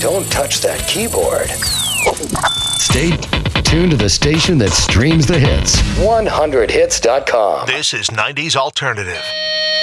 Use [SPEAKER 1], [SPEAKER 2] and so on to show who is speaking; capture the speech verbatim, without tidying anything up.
[SPEAKER 1] Don't touch that keyboard.
[SPEAKER 2] Stay tuned to the station that streams the hits.
[SPEAKER 1] one hundred hits dot com.
[SPEAKER 3] This is nineties Alternative.